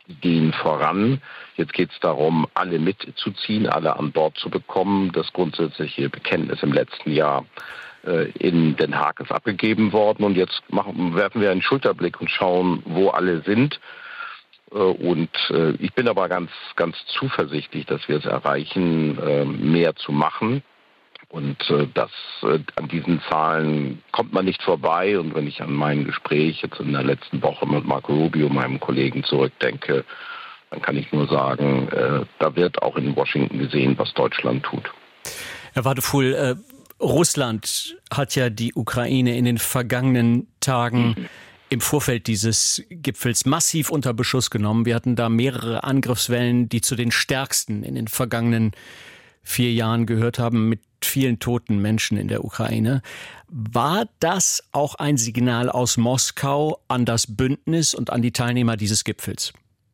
gehen voran. Jetzt geht es darum, alle mitzuziehen, alle an Bord zu bekommen. Das grundsätzliche Bekenntnis im letzten Jahr in Den Haag ist abgegeben worden. Und jetzt werfen wir einen Schulterblick und schauen, wo alle sind. Und ich bin aber ganz, ganz zuversichtlich, dass wir es erreichen, mehr zu machen. Und an diesen Zahlen kommt man nicht vorbei. Und wenn ich an mein Gespräch jetzt in der letzten Woche mit Marco Rubio, meinem Kollegen, zurückdenke, dann kann ich nur sagen, da wird auch in Washington gesehen, was Deutschland tut. Herr Wadefuhl, Russland hat ja die Ukraine in den vergangenen Tagen im Vorfeld dieses Gipfels massiv unter Beschuss genommen. Wir hatten da mehrere Angriffswellen, die zu den stärksten in den vergangenen 4 Jahren gehört haben, mit vielen toten Menschen in der Ukraine. War das auch ein Signal aus Moskau an das Bündnis und an die Teilnehmer dieses Gipfels?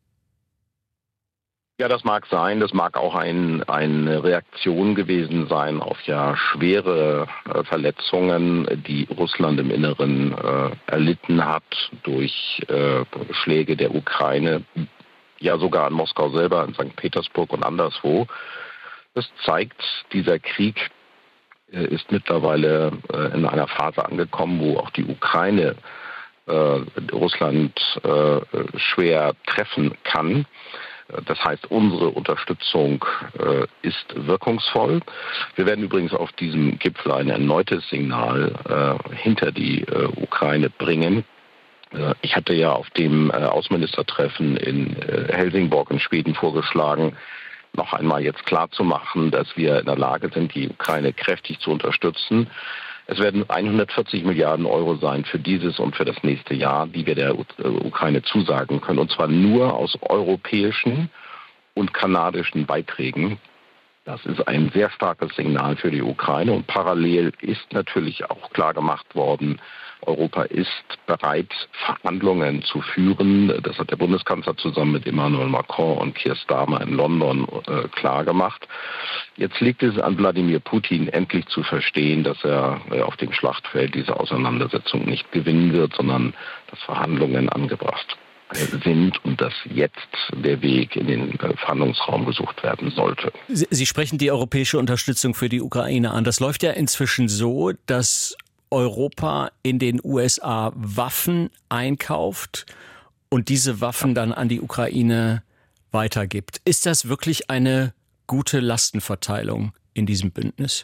Ja, das mag sein. Das mag auch eine Reaktion gewesen sein auf ja schwere Verletzungen, die Russland im Inneren erlitten hat durch Schläge der Ukraine, ja sogar an Moskau selber, in St. Petersburg und anderswo. Das zeigt, dieser Krieg ist mittlerweile in einer Phase angekommen, wo auch die Ukraine Russland schwer treffen kann. Das heißt, unsere Unterstützung ist wirkungsvoll. Wir werden übrigens auf diesem Gipfel ein erneutes Signal hinter die Ukraine bringen. Ich hatte ja auf dem Außenministertreffen in Helsingborg in Schweden vorgeschlagen, noch einmal jetzt klarzumachen, dass wir in der Lage sind, die Ukraine kräftig zu unterstützen. Es werden 140 Milliarden Euro sein für dieses und für das nächste Jahr, die wir der Ukraine zusagen können. Und zwar nur aus europäischen und kanadischen Beiträgen. Das ist ein sehr starkes Signal für die Ukraine. Und parallel ist natürlich auch klar gemacht worden, Europa ist bereit, Verhandlungen zu führen. Das hat der Bundeskanzler zusammen mit Emmanuel Macron und Keir Starmer in London klar gemacht. Jetzt liegt es an Wladimir Putin, endlich zu verstehen, dass er auf dem Schlachtfeld diese Auseinandersetzung nicht gewinnen wird, sondern dass Verhandlungen angebracht sind und dass jetzt der Weg in den Verhandlungsraum gesucht werden sollte. Sie sprechen die europäische Unterstützung für die Ukraine an. Das läuft ja inzwischen so, dass Europa in den USA Waffen einkauft und diese Waffen dann an die Ukraine weitergibt. Ist das wirklich eine gute Lastenverteilung in diesem Bündnis?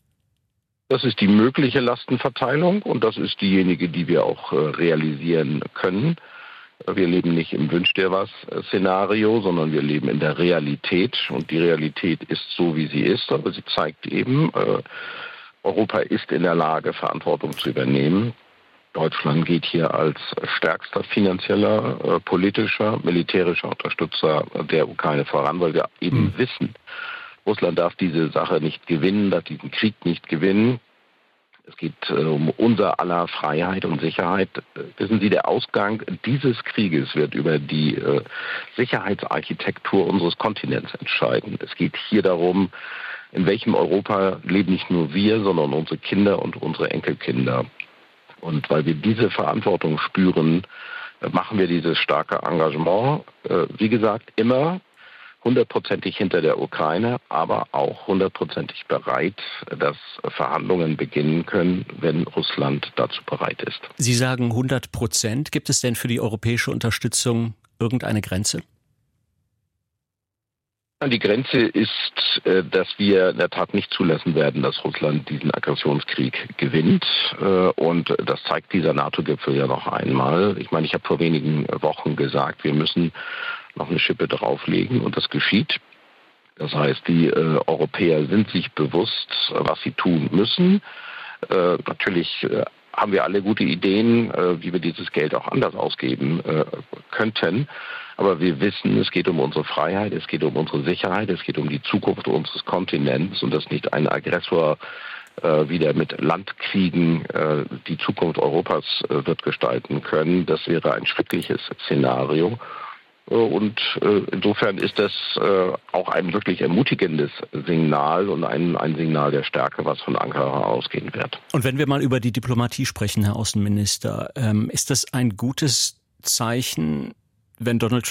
Das ist die mögliche Lastenverteilung und das ist diejenige, die wir auch realisieren können. Wir leben nicht im Wünsch dir was Szenario, sondern wir leben in der Realität und die Realität ist so, wie sie ist, aber sie zeigt eben, Europa ist in der Lage, Verantwortung zu übernehmen. Deutschland geht hier als stärkster finanzieller, politischer, militärischer Unterstützer der Ukraine voran, weil wir eben wissen, Russland darf diese Sache nicht gewinnen, darf diesen Krieg nicht gewinnen. Es geht um unser aller Freiheit und Sicherheit. Wissen Sie, der Ausgang dieses Krieges wird über die Sicherheitsarchitektur unseres Kontinents entscheiden. Es geht hier darum, in welchem Europa leben nicht nur wir, sondern unsere Kinder und unsere Enkelkinder. Und weil wir diese Verantwortung spüren, machen wir dieses starke Engagement, wie gesagt, immer 100%ig hinter der Ukraine, aber auch 100%ig bereit, dass Verhandlungen beginnen können, wenn Russland dazu bereit ist. Sie sagen 100%. Gibt es denn für die europäische Unterstützung irgendeine Grenze? Die Grenze ist, dass wir in der Tat nicht zulassen werden, dass Russland diesen Aggressionskrieg gewinnt. Und das zeigt dieser NATO-Gipfel ja noch einmal. Ich meine, ich habe vor wenigen Wochen gesagt, wir müssen noch eine Schippe drauflegen und das geschieht. Das heißt, die Europäer sind sich bewusst, was sie tun müssen. Natürlich haben wir alle gute Ideen, wie wir dieses Geld auch anders ausgeben könnten. Aber wir wissen, es geht um unsere Freiheit, es geht um unsere Sicherheit, es geht um die Zukunft unseres Kontinents und dass nicht ein Aggressor wieder mit Landkriegen die Zukunft Europas wird gestalten können. Das wäre ein schreckliches Szenario. Und insofern ist das auch ein wirklich ermutigendes Signal und ein Signal der Stärke, was von Ankara ausgehen wird. Und wenn wir mal über die Diplomatie sprechen, Herr Außenminister, ist das ein gutes Zeichen, wenn Donald Trump